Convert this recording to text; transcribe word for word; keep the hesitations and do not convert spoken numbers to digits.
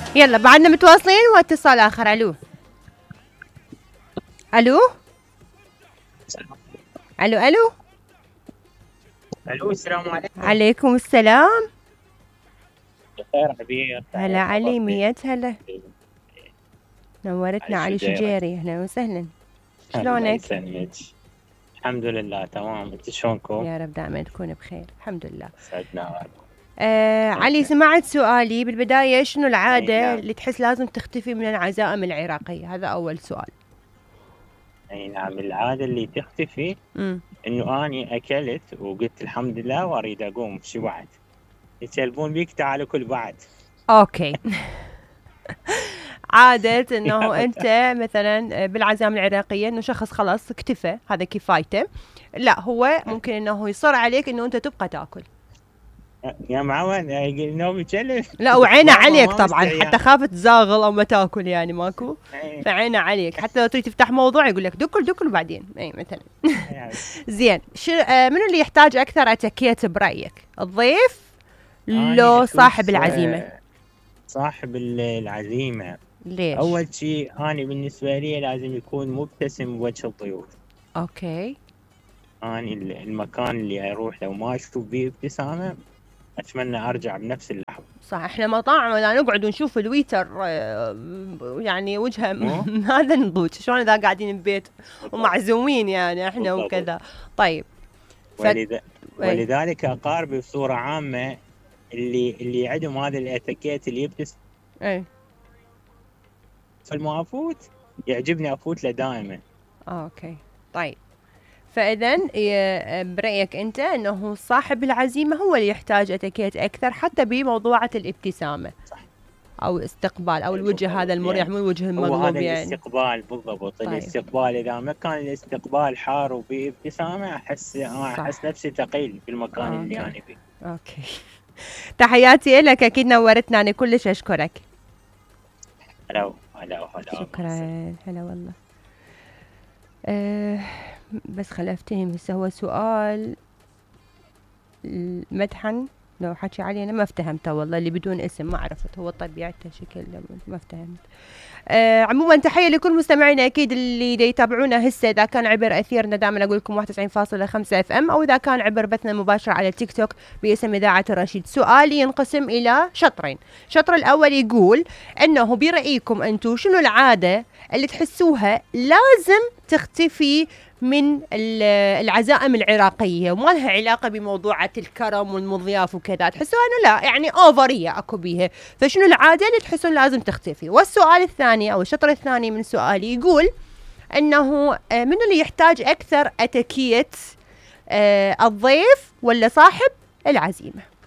يلا بعدنا متواصلين واتصال آخر. ألو ألو ألو ألو الو السلام عليكم. عليكم السلام. بخير عبير. هلا علي، مية هلا، نورتنا علي شجيري، اهلا وسهلا. شلونك؟ الحمد لله تمام، انت شلونكم؟ يا رب دائما تكون بخير. الحمد لله. سعدنا. آه علي، سمعت سؤالي بالبداية، شنو العادة نعم. اللي تحس لازم تختفي من العزائم العراقية؟ هذا أول سؤال. اي نعم، العادة اللي تختفي امم انه اني اكلت وقلت الحمد لله واريد اقوم، شو بعد؟ يسلبون بيك تعال كل بعد. اوكي. عادة انه انت مثلا بالعزائم العراقية انه شخص خلاص اكتفى، هذا كفايته، لا هو ممكن انه يصر عليك انه انت تبقى تاكل. يا معود نوم يكلف. لا وعينه عليك طبعا، حتى خاف تزاغل او ما تاكل، يعني ماكو، فعينه عليك حتى لو تريد تفتح موضوع يقول لك دكل دكل بعدين، اي مثلا. زين، شو آه منو اللي يحتاج اكثر اتكيت برايك، الضيف لو صاحب العزيمه؟ صاحب العزيمه. ليش؟ اول شيء انا بالنسبه لي لازم يكون مبتسم بوجه الضيوف. اوكي. انا المكان اللي اروح لو ما اشوف فيه ابتسامه اتمنى ارجع بنفس اللحظه. صح، احنا مطاعم ولا نقعد ونشوف الويتر يعني وجهه هذا نضوج، شلون اذا قاعدين ببيت ومعزومين يعني احنا وكذا. طيب ف... ولذ... ولذلك اقاربي بصوره عامه اللي اللي عندهم هذا الاتيكيت اللي يبتسم اي فالما افوت يعجبني افوت له دائما. اوكي طيب، فاذا برايك انت انه صاحب العزيمه هو اللي يحتاج اتيكيت اكثر حتى بموضوعه الابتسامه. صح. او استقبال او الوجه بالضبط. هذا المريح يعني. مو الوجه المغلوب هذا يعني. الاستقبال بالضبط. طيب. الاستقبال اذا ما كان الاستقبال حار وفيه ابتسامه احس احس نفسي ثقيل في المكان أوكي. اللي انا فيه. اوكي. تحياتي لك، اكيد نورتنا، انا كلش اشكرك. هلا هلا هلا. شكرا. هلا والله. أه بس خل افتهم، هسه هو سؤال مدحن لو حكي عليه انا ما افتهمته والله، اللي بدون اسم ما عرفت هو طبيعته شكل ما افتهمت. آه عموما تحيه لكل مستمعينا اكيد اللي دي يتابعونا هسه، اذا كان عبر اثيرنا دائما اقول لكم واحد وتسعين فاصلة خمسة اف ام، او اذا كان عبر بثنا المباشر على التيك توك باسم اذاعه الرشيد. سؤالي ينقسم الى شطرين. الشطر الاول يقول انه برايكم انتم شنو العاده اللي تحسوها لازم تختفي من العزائم العراقية وما لها علاقة بموضوعة الكرم والمضياف وكذا، تحسوا أنه لا يعني أوفرية أكو بيها، فشنو العادة اللي تحسون لازم تختفي؟ والسؤال الثاني أو الشطر الثاني من سؤالي يقول أنه من اللي يحتاج أكثر أتكيت، الضيف ولا صاحب العزيمة؟